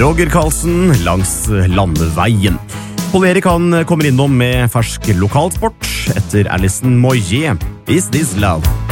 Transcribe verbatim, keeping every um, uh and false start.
Roger Karlsen langs landeveien. Paul Erik han kommer innom med fersk lokalsport etter Alison Moyet, Is This Love?